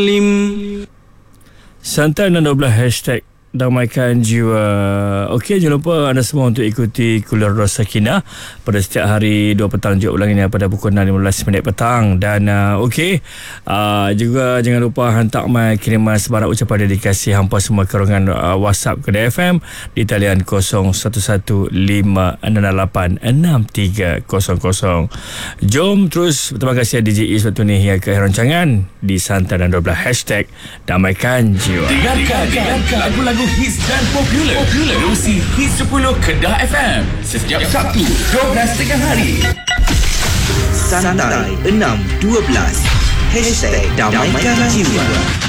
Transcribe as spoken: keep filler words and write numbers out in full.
Santai enam dua belas hashtag damaikan jiwa. Okey, jangan lupa anda semua untuk ikuti Kuliah Rosa Sakinah pada setiap hari dua petang, juga ulangannya pada pukul enam lima belas minit petang. Dan uh, okey, uh, juga jangan lupa hantar mai kiriman sebarang ucapan dedikasi hampa semua ke ruangan uh, WhatsApp Kedah F M di talian kosong satu satu lima enam lapan enam tiga kosong kosong. Jom terus, terima kasih D J E waktu ni hingga ke akhir rancangan di Santai enam dua belas hashtag damaikan jiwa. Dengarkan, dengarkan lagu-lagu hits dan popular, popular. Terusi Hits sepuluh Kedah F M setiap Sabtu dua belas tengah hari. Santai enam dua belas hashtag damaikan jiwa.